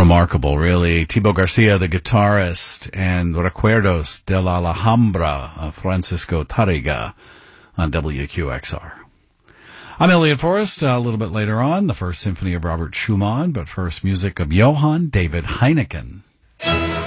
remarkable, really. Tibo Garcia, the guitarist, and Recuerdos de la Alhambra of Francisco Tarrega on WQXR. I'm Elliot Forrest. A little bit later on, the First Symphony of Robert Schumann, but first music of Johann David Heineken.